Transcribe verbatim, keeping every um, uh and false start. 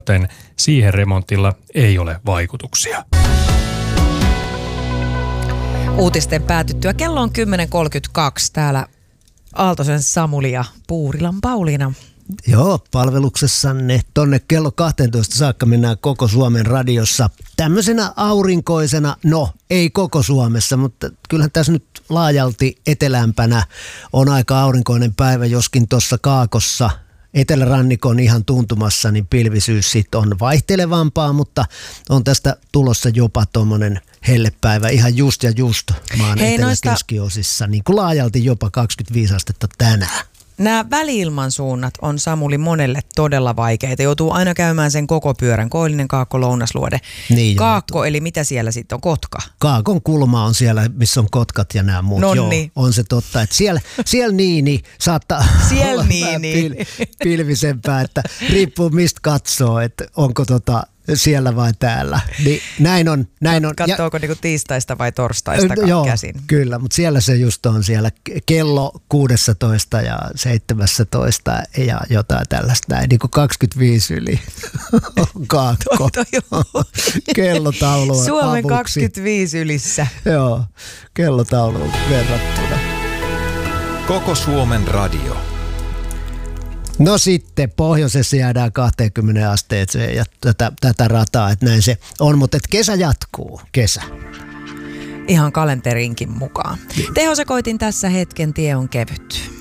joten siihen remontilla ei ole vaikutuksia. Uutisten päätyttyä kello on kymmenen kolmekymmentäkaksi. Täällä Aaltosen Samuli ja Puurilan Pauliina. Joo, palveluksessanne tonne kello kaksitoista saakka mennään koko Suomen radiossa. Tämmöisenä aurinkoisena, no ei koko Suomessa, mutta kyllähän tässä nyt laajalti etelämpänä on aika aurinkoinen päivä, joskin tuossa Kaakossa etelärannikon ihan tuntumassa, niin pilvisyys sit on vaihtelevampaa, mutta on tästä tulossa jopa tuommoinen hellepäivä ihan just ja just maan Hei, etelä-keskiosissa, niin kuin laajalti jopa kaksikymmentäviisi astetta tänään. Nämä väli-ilman suunnat on Samuli monelle todella vaikeita. Joutuu aina käymään sen koko pyörän. Koillinen, Kaakko, Lounasluode. Niin Kaakko, joutuu. eli mitä siellä sitten on? Kotka? Kaakon kulma on siellä, missä on kotkat ja nämä muut. Joo, on se totta, että siellä, siellä niini saattaa siellä olla niini. pil, pilvisempää, että riippuu mistä katsoo, että onko tota siellä vai täällä. Niin näin on. Näin on. Katsooko niinku tiistaista vai torstaista joo, käsin? Kyllä, mutta siellä se just on siellä kello kuusitoista ja seitsemäntoista ja jotain tällaista näin, niin kuin kaksikymmentäviisi yli on Kaakko. Kellotaulu Suomen avuksi. kaksikymmentäviisi ylissä. Joo, kellotaulu verrattuna. Koko Suomen radio. No sitten pohjoisessa jäädään kaksikymmentä asteeseen ja tätä, tätä rataa, että näin se on, mutta että kesä jatkuu, kesä. Ihan kalenterinkin mukaan. Tehosekoitin tässä hetken, tie on kevyt.